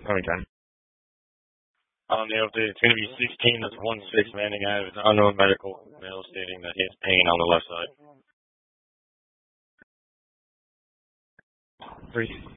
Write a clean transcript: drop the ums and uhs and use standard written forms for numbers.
How many times? Nailed it. It's going to be 16. That's 1-6 landing out of an unknown medical mail stating that he has pain on the left side. 3.